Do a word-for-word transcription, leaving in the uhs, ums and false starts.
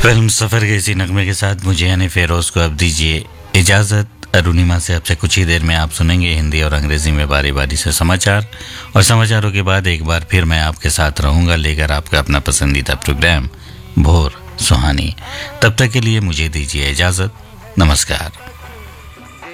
Film सफर के इसी नगमे के साथ मुझे यानी फेरोज को अब दीजिए इजाजत। अरुणिमा से आपसे कुछ ही देर में आप सुनेंगे हिंदी और अंग्रेजी में बारी बारी से समाचार, और समाचारों के बाद एक बार फिर मैं आपके साथ रहूंगा लेकर आपका अपना पसंदीदा प्रोग्राम भोर सुहानी। तब तक के लिए मुझे दीजिए इजाजत। नमस्कार।